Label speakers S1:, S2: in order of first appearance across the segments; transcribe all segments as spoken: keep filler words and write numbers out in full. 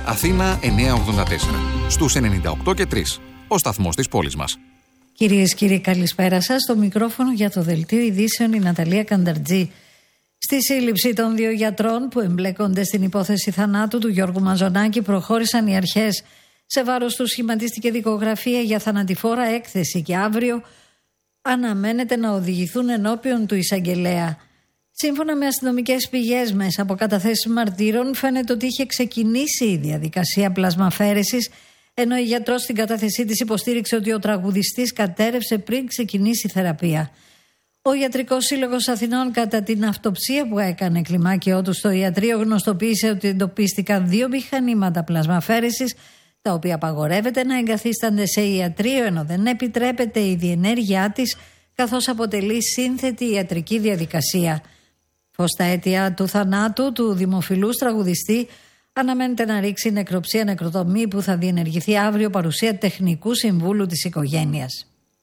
S1: Αθήνα εννιακόσια ογδόντα τέσσερα. Στους ενενήντα οκτώ και τρία. Ο σταθμός της πόλης μας.
S2: Κυρίες και κύριοι, καλησπέρα σας. Στο μικρόφωνο για το Δελτίο Ειδήσεων η Ναταλία Κανταρτζή. Στη σύλληψη των δύο γιατρών που εμπλέκονται στην υπόθεση θανάτου του Γιώργου Μαζονάκη προχώρησαν οι αρχές. Σε βάρος του σχηματίστηκε δικογραφία για θανατηφόρα έκθεση και αύριο αναμένεται να οδηγηθούν ενώπιον του εισαγγελέα. Σύμφωνα με αστυνομικές πηγές, μέσα από καταθέσεις μαρτύρων, φαίνεται ότι είχε ξεκινήσει η διαδικασία πλασμαφέρεσης, ενώ η γιατρός στην κατάθεσή της υποστήριξε ότι ο τραγουδιστής κατέρευσε πριν ξεκινήσει η θεραπεία. Ο Ιατρικός Σύλλογος Αθηνών, κατά την αυτοψία που έκανε κλιμάκιό του στο ιατρείο, γνωστοποίησε ότι εντοπίστηκαν δύο μηχανήματα πλασμαφέρεσης, τα οποία απαγορεύεται να εγκαθίστανται σε ιατρείο, ενώ δεν επιτρέπεται η διενέργειά της, καθώς αποτελεί σύνθετη ιατρική διαδικασία. Πως τα αίτια του θανάτου του δημοφιλούς τραγουδιστή αναμένεται να ρίξει νεκροψία νεκροτομή που θα διενεργηθεί αύριο παρουσία τεχνικού συμβούλου της οικογένειας.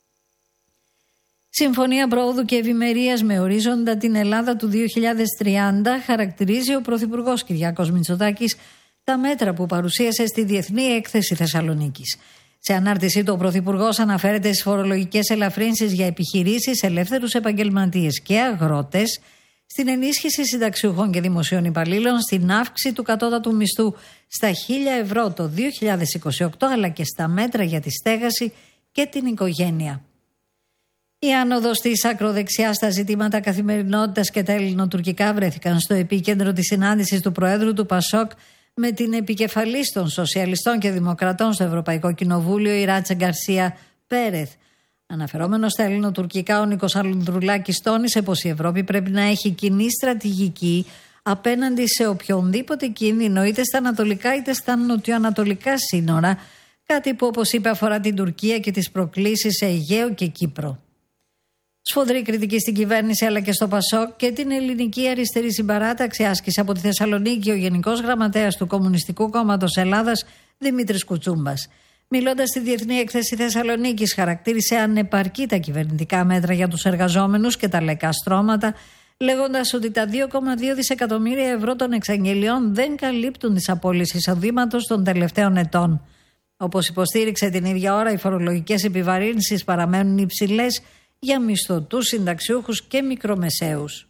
S2: Συμφωνία Προόδου και Ευημερίας με ορίζοντα την Ελλάδα του δύο χιλιάδες τριάντα χαρακτηρίζει ο Πρωθυπουργός Κυριάκος Μητσοτάκης τα μέτρα που παρουσίασε στη Διεθνή Έκθεση Θεσσαλονίκης. Σε ανάρτησή του, ο Πρωθυπουργός αναφέρεται στις φορολογικές ελαφρύνσεις για επιχειρήσεις, ελεύθερους επαγγελματίες και αγρότες, στην ενίσχυση συνταξιούχων και δημοσίων υπαλλήλων, στην αύξηση του κατώτατου μισθού στα χίλια ευρώ το δύο χιλιάδες είκοσι οκτώ, αλλά και στα μέτρα για τη στέγαση και την οικογένεια. Η άνοδος της ακροδεξιάς στα ζητήματα καθημερινότητας και τα ελληνοτουρκικά βρέθηκαν στο επίκεντρο της συνάντησης του Προέδρου του Πασόκ με την επικεφαλής των Σοσιαλιστών και Δημοκρατών στο Ευρωπαϊκό Κοινοβούλιο, η Ράτσα Γκαρσία Πέρεθ. Αναφερόμενος στα ελληνοτουρκικά, ο Νίκος Ανδρουλάκης τόνισε πως η Ευρώπη πρέπει να έχει κοινή στρατηγική απέναντι σε οποιονδήποτε κίνδυνο, είτε στα ανατολικά είτε στα νοτιοανατολικά σύνορα, κάτι που, όπως είπε, αφορά την Τουρκία και τις προκλήσεις σε Αιγαίο και Κύπρο. Σφοδρή κριτική στην κυβέρνηση αλλά και στο Πασόκ και την ελληνική αριστερή συμπαράταξη άσκησε από τη Θεσσαλονίκη ο Γενικός Γραμματέας του Κομμουνιστικού Κόμματος Ελλάδας, Δημήτρης Κουτσούμπας. Μιλώντας στη Διεθνή Έκθεση Θεσσαλονίκης, χαρακτήρισε ανεπαρκή τα κυβερνητικά μέτρα για τους εργαζόμενους και τα λαϊκά στρώματα, λέγοντας ότι τα δύο κόμμα δύο δισεκατομμύρια ευρώ των εξαγγελιών δεν καλύπτουν τις απώλειες εισοδήματος των τελευταίων ετών. Όπως υποστήριξε την ίδια ώρα, οι φορολογικές επιβαρύνσεις παραμένουν υψηλές για μισθωτούς, συνταξιούχους και μικρομεσαίους.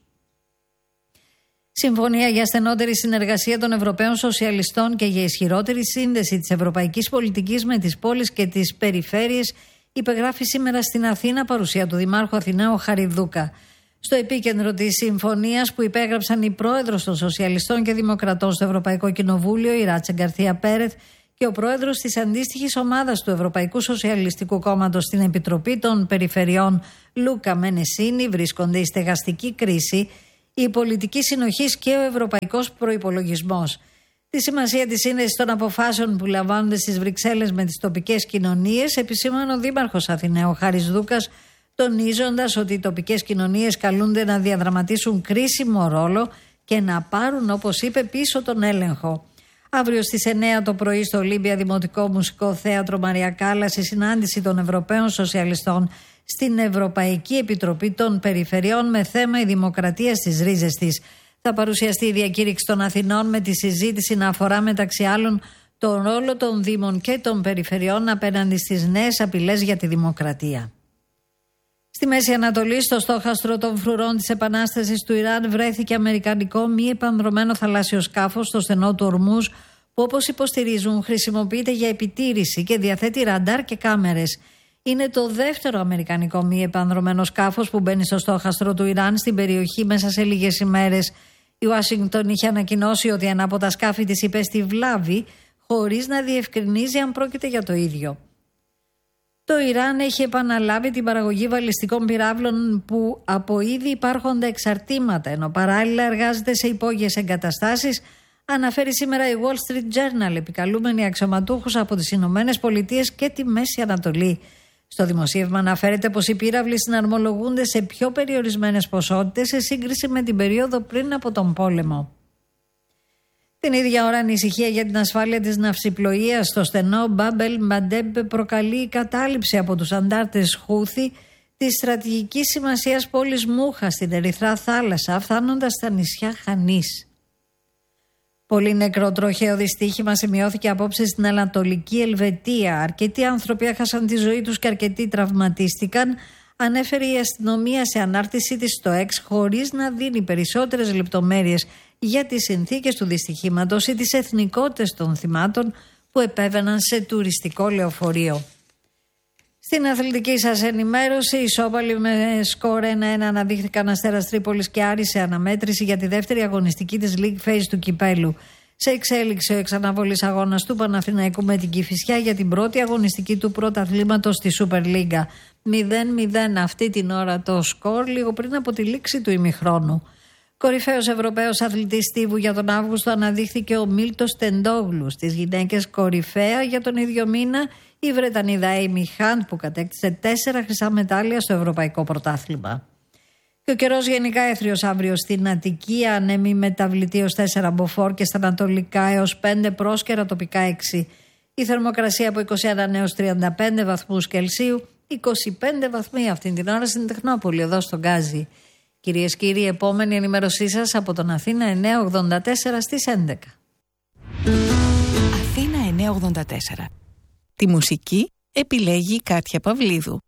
S2: Συμφωνία για στενότερη συνεργασία των Ευρωπαίων Σοσιαλιστών και για ισχυρότερη σύνδεση της ευρωπαϊκής πολιτικής με τις πόλεις και τις περιφέρειες υπεγράφει σήμερα στην Αθήνα, παρουσία του Δημάρχου Αθηναίου Χαριδούκα. Στο επίκεντρο της συμφωνίας, που υπέγραψαν η πρόεδρος των Σοσιαλιστών και Δημοκρατών στο Ευρωπαϊκό Κοινοβούλιο, η Ράτσα Γκαρσία Πέρεθ, και ο πρόεδρος της αντίστοιχης ομάδας του Ευρωπαϊκού Σοσιαλιστικού Κόμματος στην Επιτροπή των Περιφερειών, Λούκα Μενεσίνη, βρίσκονται η στεγαστική κρίση, η πολιτική συνοχής και ο ευρωπαϊκός προϋπολογισμός. Τη σημασία της σύνδεσης των αποφάσεων που λαμβάνονται στις Βρυξέλλες με τις τοπικές κοινωνίες επισήμανε ο Δήμαρχος Αθηναίου Χάρης Δούκας, τονίζοντας ότι οι τοπικές κοινωνίες καλούνται να διαδραματίσουν κρίσιμο ρόλο και να πάρουν, όπως είπε, πίσω τον έλεγχο. Αύριο στις εννιά το πρωί στο Ολύμπια Δημοτικό Μουσικό Θέατρο Μαρία Κάλλας η συνάντηση των Ευρωπαίων Σοσιαλιστών στην Ευρωπαϊκή Επιτροπή των Περιφερειών με θέμα η δημοκρατία στις ρίζες της. Θα παρουσιαστεί η διακήρυξη των Αθηνών με τη συζήτηση να αφορά μεταξύ άλλων τον ρόλο των Δήμων και των Περιφερειών απέναντι στις νέες απειλές για τη δημοκρατία. Στη Μέση Ανατολή, στο στόχαστρο των φρουρών της Επανάστασης του Ιράν, βρέθηκε αμερικανικό μη επανδρωμένο θαλάσσιο σκάφος στο στενό του Ορμούζ, που, όπως υποστηρίζουν, χρησιμοποιείται για επιτήρηση και διαθέτει ραντάρ και κάμερες. Είναι το δεύτερο αμερικανικό μη επανδρωμένο σκάφος που μπαίνει στο στόχαστρο του Ιράν στην περιοχή μέσα σε λίγες ημέρες. Η Ουάσιγκτον είχε ανακοινώσει ότι ένα από τα σκάφη της υπέστη βλάβη, χωρίς να διευκρινίζει αν πρόκειται για το ίδιο. Το Ιράν έχει επαναλάβει την παραγωγή βαλιστικών πυράβλων που από ήδη υπάρχοντα εξαρτήματα, ενώ παράλληλα εργάζεται σε υπόγειες εγκαταστάσεις, αναφέρει σήμερα η Wall Street Journal, επικαλούμενη αξιωματούχους από τις Ηνωμένες Πολιτείες και τη Μέση Ανατολή. Στο δημοσίευμα αναφέρεται πως οι πύραυλοι συναρμολογούνται σε πιο περιορισμένες ποσότητες σε σύγκριση με την περίοδο πριν από τον πόλεμο. Την ίδια ώρα, ανησυχία για την ασφάλεια της ναυσιπλοείας στο στενό Μπάμπελ Μαντέμπ προκαλεί η κατάληψη από τους αντάρτες Χούθη της στρατηγικής σημασίας πόλης Μούχα στην Ερυθρά Θάλασσα, φτάνοντας στα νησιά Χανής. Πολύ νεκρό τροχαίο δυστύχημα σημειώθηκε απόψε στην Ανατολική Ελβετία. Αρκετοί άνθρωποι έχασαν τη ζωή τους και αρκετοί τραυματίστηκαν, ανέφερε η αστυνομία σε ανάρτησή της στο X, χωρίς να δίνει περισσότερες λεπτομέρειες για τις συνθήκες του δυστυχήματος ή τις εθνικότητες των θυμάτων που επέβαιναν σε τουριστικό λεωφορείο. Στην αθλητική σας ενημέρωση, οι ισόπαλοι με σκορ ένα ένα αναδείχθηκαν Αστέρας Τρίπολης και Άρης σε αναμέτρηση για τη δεύτερη αγωνιστική της League Phase του Κυπέλου. Σε εξέλιξη ο εξαναβολής αγώνας του Παναθηναϊκού με την Κηφισιά για την πρώτη αγωνιστική του πρωταθλήματος στη Super League. μηδέν μηδέν αυτή την ώρα το σκορ, λίγο πριν από τη λήξη του ημιχρόνου. Κορυφαίος Ευρωπαίος αθλητής στίβου για τον Αύγουστο αναδείχθηκε ο Μίλτος Τεντόγλου. Στις γυναίκες κορυφαία για τον ίδιο μήνα η Βρετανίδα Έιμι Χαντ που κατέκτησε τέσσερα χρυσά μετάλλια στο Ευρωπαϊκό Πρωτάθλημα. Και ο καιρός γενικά έθριος αύριο στην Αττική, ανέμει μεταβλητή ως τέσσερα μποφόρ και στα ανατολικά έως πέντε, πρόσκαιρα τοπικά έξι. Η θερμοκρασία από είκοσι ένα έως τριάντα πέντε βαθμούς Κελσίου, είκοσι πέντε βαθμοί αυτήν την ώρα στην Τεχνόπολη, εδώ στον Γκάζι. Κυρίες και κύριοι, επόμενη ενημέρωσή σας από τον Αθήνα εννιακόσια ογδόντα τέσσερα στις έντεκα.
S3: Αθήνα εννιακόσια ογδόντα τέσσερα. Τη μουσική επιλέγει η Κάτια Παυλίδου.